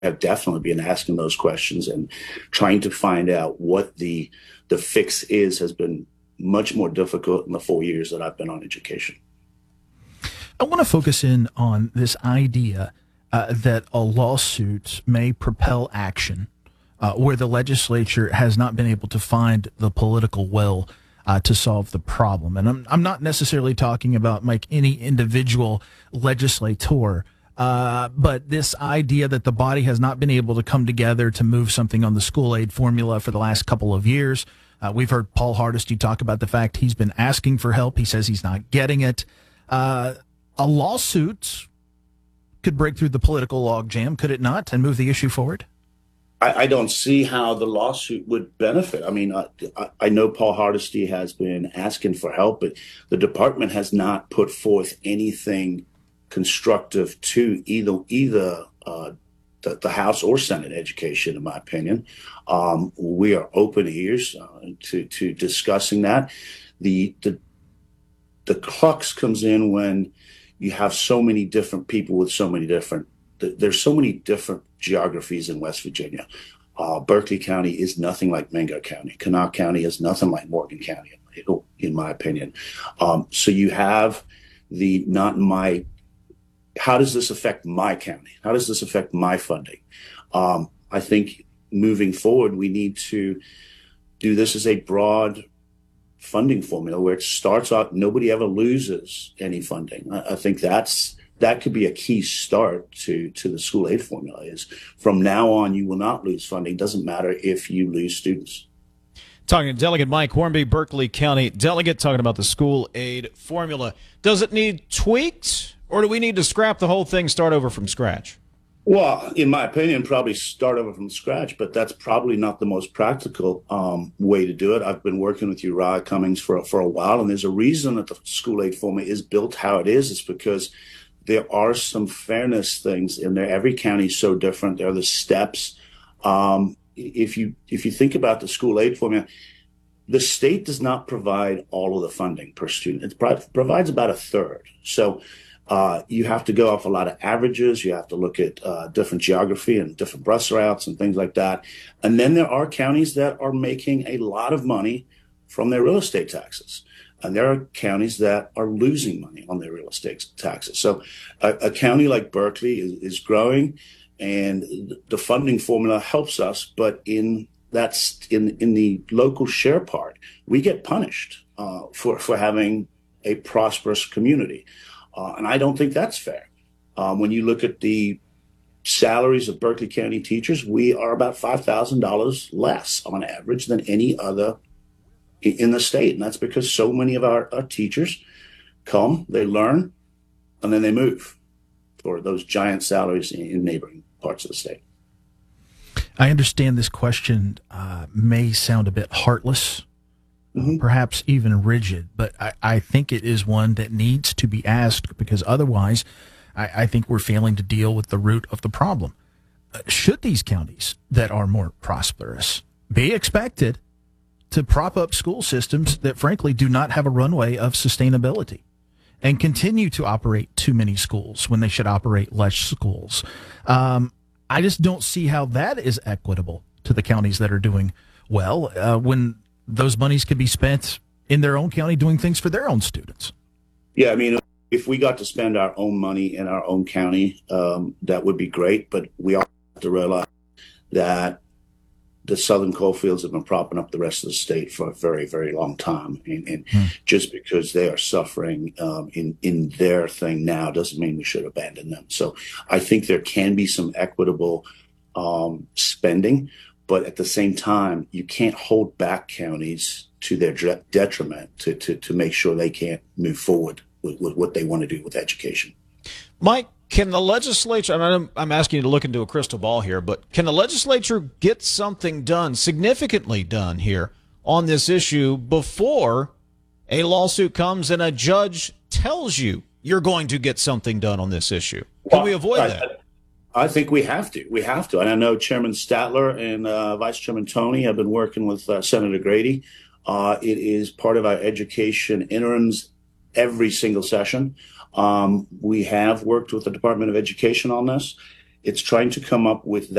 have definitely been asking those questions and trying to find out what the fix is has been much more difficult in the 4 years that I've been on education. I want to focus in on this idea that a lawsuit may propel action where the legislature has not been able to find the political will to solve the problem. And I'm not necessarily talking about like any individual legislator, but this idea that the body has not been able to come together to move something on the school aid formula for the last couple of years. We've heard Paul Hardesty talk about the fact he's been asking for help. He says he's not getting it. A lawsuit could break through the political logjam, could it not, and move the issue forward? I don't see how the lawsuit would benefit. I mean, I know Paul Hardesty has been asking for help, but the department has not put forth anything constructive to either the House or Senate education, in my opinion. We are open ears to discussing that. The crux comes in when you have so many different people with so many different. There's so many different geographies in West Virginia. Berkeley County is nothing like Mango County. Kanawha County is nothing like Morgan County, in my opinion. So you have how does this affect my county? How does this affect my funding? I think moving forward, we need to do this as a broad funding formula where it starts out, nobody ever loses any funding. I think that could be a key start to the school aid formula. Is from now on, you will not lose funding. Doesn't matter if you lose students. Talking to Delegate Mike Hornby, Berkeley County delegate, talking about the school aid formula. Does it need tweaked, or do we need to scrap the whole thing, start over from scratch? Well, in my opinion, probably start over from scratch, but that's probably not the most practical way to do it. I've been working with Uriah Cummings for a while, and there's a reason that the school aid formula is built how it is. It's because there are some fairness things in there. Every county is so different. There are the steps. If you think about the school aid formula, the state does not provide all of the funding per student. It provides about a third. So you have to go off a lot of averages. You have to look at different geography and different bus routes and things like that. And then there are counties that are making a lot of money from their real estate taxes. And there are counties that are losing money on their real estate taxes. So a county like Berkeley is growing, and the funding formula helps us. But in the local share part, we get punished for having a prosperous community. And I don't think that's fair. When you look at the salaries of Berkeley County teachers, we are about $5,000 less on average than any other in the state. And that's because so many of our teachers come, they learn, and then they move for those giant salaries in neighboring parts of the state. I understand this question may sound a bit heartless, perhaps even rigid, but I think it is one that needs to be asked, because otherwise I think we're failing to deal with the root of the problem. Should these counties that are more prosperous be expected to prop up school systems that frankly do not have a runway of sustainability and continue to operate too many schools when they should operate less schools? I just don't see how that is equitable to the counties that are doing well when those monies could be spent in their own county doing things for their own students. Yeah, I mean, if we got to spend our own money in our own county, that would be great. But we also have to realize that the Southern coalfields have been propping up the rest of the state for a very, very long time. And just because they are suffering in their thing now doesn't mean we should abandon them. So I think there can be some equitable spending, but at the same time, you can't hold back counties to their detriment to make sure they can't move forward with what they want to do with education. Mike, can the legislature, I'm asking you to look into a crystal ball here, but can the legislature get something done, significantly done here on this issue before a lawsuit comes and a judge tells you you're going to get something done on this issue? Can we avoid that? I think we have to. We have to. And I know Chairman Statler and Vice Chairman Toney have been working with Senator Grady. It is part of our education interims every single session. We have worked with the Department of Education on this. It's trying to come up with